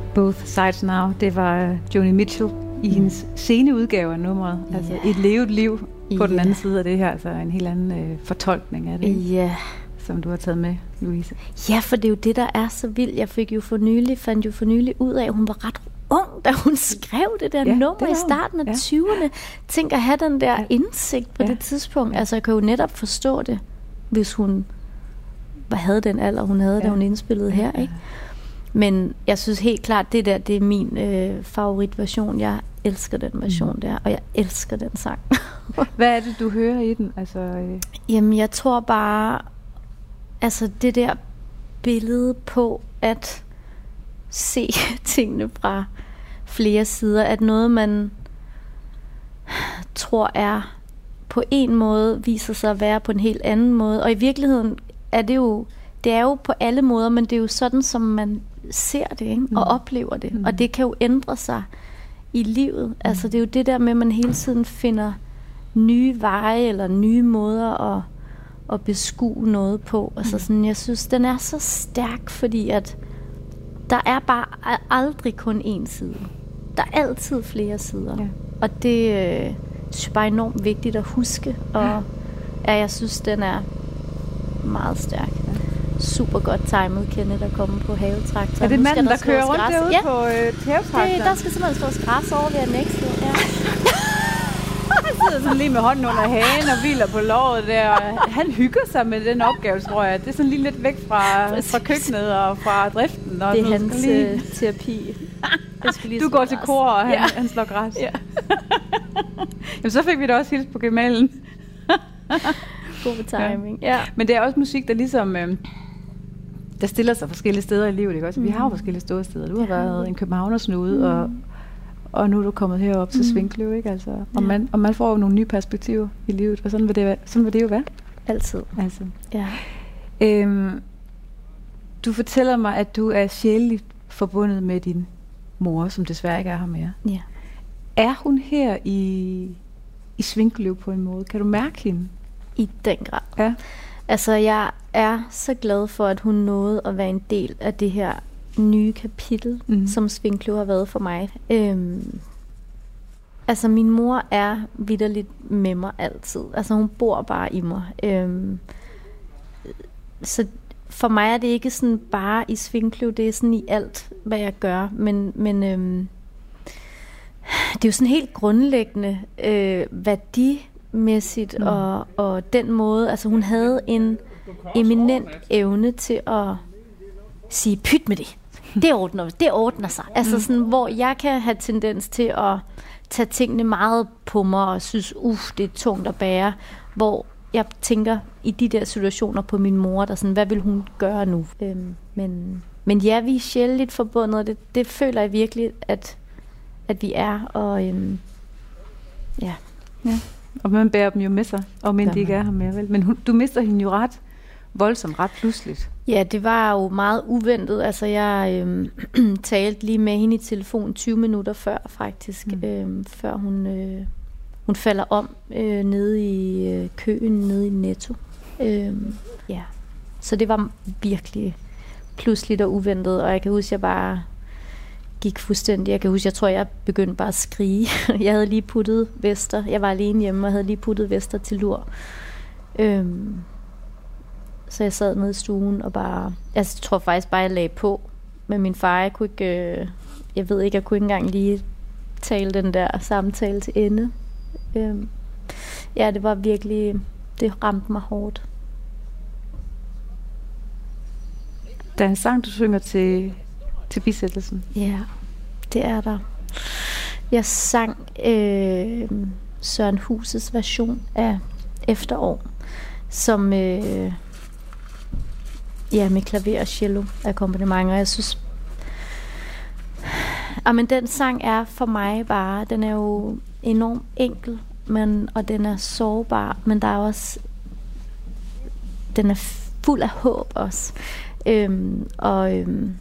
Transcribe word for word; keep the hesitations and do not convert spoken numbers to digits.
Both Sides Now. Det var Joni Mitchell i hendes sceneudgave af nummeret. Yeah. Altså et levet liv på yeah. den anden side af det her. Altså en helt anden øh, fortolkning af det. Ja. Yeah. Som du har taget med, Louise. Ja, for det er jo det, der er så vildt. Jeg fik jo for nylig, fandt jo for nylig ud af, at hun var ret ung, da hun skrev det der ja, nummer det i starten af ja. tyverne. Tænk at have den der ja. indsigt på ja. det tidspunkt. Altså jeg kan jo netop forstå det, hvis hun havde den alder, hun havde, ja. da hun indspillede her, ikke? Men jeg synes helt klart, det der, det er min øh, favoritversion. Jeg elsker den version mm. der, og jeg elsker den sang. Hvad er det, du hører i den? Altså, øh... Jamen, jeg tror bare, altså det der billede på at se tingene fra flere sider, at noget, man tror er på en måde, viser sig at være på en helt anden måde. Og i virkeligheden er det jo, det er jo på alle måder, men det er jo sådan, som man ser det, ikke? Og mm. oplever det. Mm. Og det kan jo ændre sig i livet. Mm. Altså det er jo det der med, at man hele tiden finder nye veje eller nye måder at, at beskue noget på. Altså mm. sådan, jeg synes, den er så stærk, fordi at der er bare aldrig kun én side. Der er altid flere sider. Ja. Og det øh, synes jeg bare er enormt vigtigt at huske. Og ja, jeg synes, den er meget stærk. Super godt timet, Kenneth, at komme på havetraktoren. Er det manden, der, der kører rundt græs derude ja. på øh, havetraktoren? Der skal simpelthen stås græs over ved Annexet. Ja. Han sidder sådan lige med hånden under hagen og hviler på låret der. Han hygger sig med den opgave, tror jeg. Det er sådan lige lidt væk fra, fra køkkenet og fra driften. Og det er hans lige... terapi. Du går til kor, og han, ja. han slår græs. Ja. Jamen, så fik vi da også hils på gemalen. God timing. Ja. Ja. Men det er også musik, der ligesom... Øh, der stiller sig forskellige steder i livet, ikke også? Mm. Vi har jo forskellige store steder. Du har været en københavnersnude, mm. og, og nu er du kommet herop til mm. Svinkløv, ikke? Altså, og, ja. man, og man får jo nogle nye perspektiver i livet, og sådan vil det, sådan vil det jo være. Altid. Altså. Ja. Øhm, du fortæller mig, at du er sjæleligt forbundet med din mor, som desværre ikke er her mere. Ja. Er hun her i, i Svinkløv på en måde? Kan du mærke hende? I den grad. Ja. Altså, jeg er så glad for, at hun nåede at være en del af det her nye kapitel, mm. som Svinkløv har været for mig. Øhm, altså, min mor er vitterligt med mig altid. Altså, hun bor bare i mig. Øhm, så for mig er det ikke sådan bare i Svinkløv, det er sådan i alt, hvad jeg gør. Men, men øhm, det er jo sådan helt grundlæggende øh, værdi mæssigt, mm. og, og den måde, altså hun havde en eminent evne til at sige, pyt med det, det ordner, det ordner sig. Altså mm. sådan, hvor jeg kan have tendens til at tage tingene meget på mig, og synes, uff, det er tungt at bære, hvor jeg tænker i de der situationer på min mor, der sådan, hvad vil hun gøre nu? Øhm, men, men ja, vi er sjældent forbundet, og det, det føler jeg virkelig, at, at vi er, og øhm, ja. Ja. Og man bærer dem jo med sig, om end de ikke er her mere, vel? Men hun, du mister hende jo ret voldsomt, ret pludseligt. Ja, det var jo meget uventet. Altså, jeg øhm, talte lige med hende i telefon tyve minutter før, faktisk. Mm. Øhm, før hun, øh, hun falder om øh, nede i øh, køen, nede i Netto. Øhm, ja. Så det var virkelig pludseligt og uventet, og jeg kan huske, jeg bare... gik fuldstændig. Jeg kan huske, jeg tror, jeg begyndte bare at skrige. Jeg havde lige puttet Vester. Jeg var alene hjemme, og havde lige puttet Vester til lur. Øhm, så jeg sad nede i stuen og bare... Altså, jeg tror faktisk bare, jeg lagde på med min far. Jeg kunne ikke... Øh, jeg ved ikke, jeg kunne ikke engang lige tale den der samtale til ende. Øhm, ja, det var virkelig... Det ramte mig hårdt. Der er en sang, du synger til... til bisættelsen. Ja, det er der. Jeg sang øh, Søren Huses version af Efterår, som øh, ja, med klaver og cello akkompagnement, og jeg synes ah, men den sang er for mig bare, den er jo enormt enkel, men, og den er sårbar, men der er også den er fuld af håb også. Øhm, og øhm,